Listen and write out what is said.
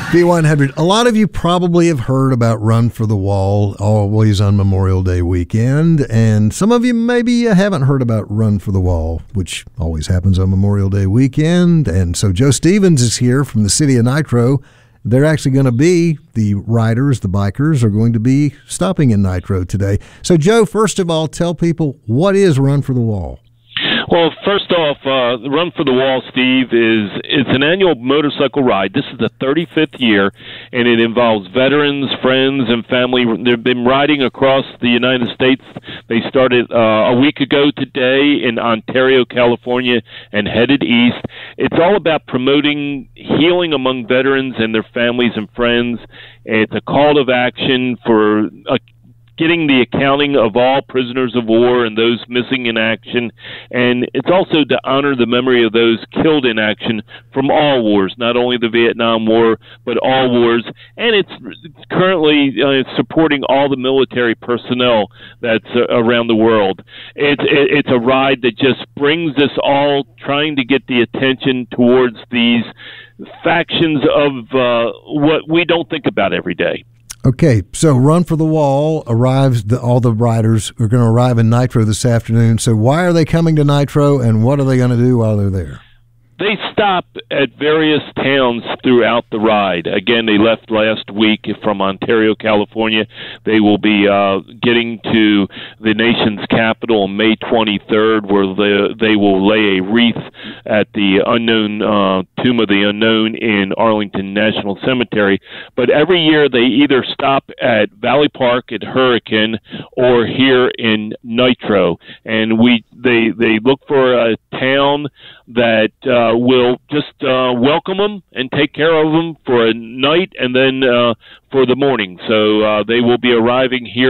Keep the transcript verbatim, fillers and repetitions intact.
B one hundred. A lot of you probably have heard about Run for the Wall, always on Memorial Day weekend, and some of you maybe haven't heard about Run for the Wall, which always happens on Memorial Day weekend. And so Joe Stevens is here from the city of Nitro. They're actually going to be, the riders, the bikers, are going to be stopping in Nitro today. So, Joe, first of all, tell people, what is Run for the Wall? Well, first off, uh, Run for the Wall, Steve, is it's an annual motorcycle ride. This is the thirty-fifth year, and it involves veterans, friends, and family. They've been riding across the United States. They started uh, a week ago today in Ontario, California, and headed east. It's all about promoting healing among veterans and their families and friends. It's a call to action for a getting the accounting of all prisoners of war and those missing in action. And it's also to honor the memory of those killed in action from all wars, not only the Vietnam War, but all wars. And it's currently uh, supporting all the military personnel that's uh, around the world. It's, it's a ride that just brings us all trying to get the attention towards these factions of uh, what we don't think about every day. Okay, so Run for the Wall arrives, the, all the riders are going to arrive in Nitro this afternoon. So why are they coming to Nitro, and what are they going to do while they're there? They stop at various towns throughout the ride. Again, they left last week from Ontario, California. They will be uh, getting to the nation's capital on May twenty-third, where they, they will lay a wreath at the unknown uh, Tomb of the Unknown in Arlington National Cemetery. But every year they either stop at Valley Park at Hurricane or here in Nitro, and we they they look for a town that uh, will just uh, welcome them and take care of them for a night and then uh, for the morning. So uh, they will be arriving here